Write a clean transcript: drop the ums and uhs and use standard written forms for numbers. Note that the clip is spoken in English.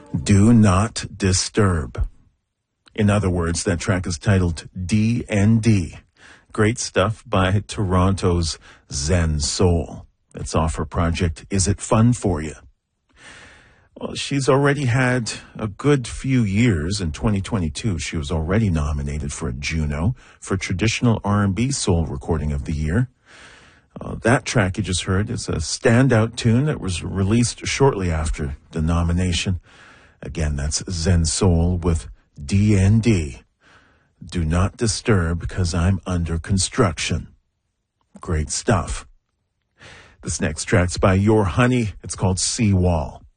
Do Not Disturb. In other words, that track is titled D&D. Great stuff by Toronto's Zen Soul. That's off her project, Is It Fun For You? Well, she's already had a good few years. In 2022, she was already nominated for a Juno for Traditional R&B Soul Recording of the Year. That track you just heard is a standout tune that was released shortly after the nomination. Again, that's Zen Soul with D&D. Do Not Disturb, because I'm under construction. Great stuff. This next track's by Your Honey. It's called Seawall.